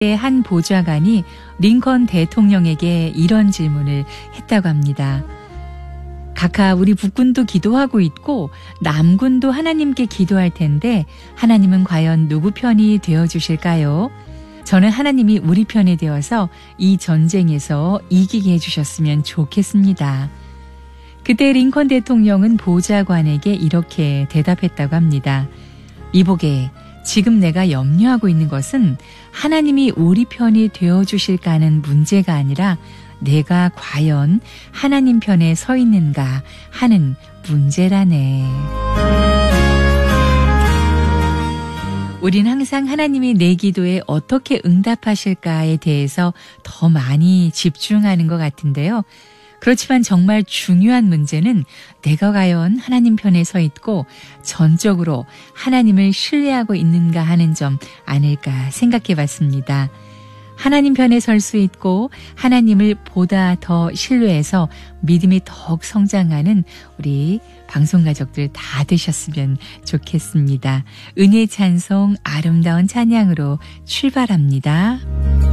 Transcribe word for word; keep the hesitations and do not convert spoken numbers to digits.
한 보좌관이 링컨 대통령에게 이런 질문을 했다고 합니다. 각하, 우리 북군도 기도하고 있고 남군도 하나님께 기도할 텐데 하나님은 과연 누구 편이 되어주실까요? 저는 하나님이 우리 편이 되어서 이 전쟁에서 이기게 해주셨으면 좋겠습니다. 그때 링컨 대통령은 보좌관에게 이렇게 대답했다고 합니다. 이보게, 지금 내가 염려하고 있는 것은 하나님이 우리 편이 되어주실까 하는 문제가 아니라 내가 과연 하나님 편에 서 있는가 하는 문제라네. 우린 항상 하나님이 내 기도에 어떻게 응답하실까에 대해서 더 많이 집중하는 것 같은데요. 그렇지만 정말 중요한 문제는 내가 과연 하나님 편에 서 있고 전적으로 하나님을 신뢰하고 있는가 하는 점 아닐까 생각해 봤습니다. 하나님 편에 설 수 있고 하나님을 보다 더 신뢰해서 믿음이 더욱 성장하는 우리 방송가족들 다 되셨으면 좋겠습니다. 은혜의 찬송, 아름다운 찬양으로 출발합니다.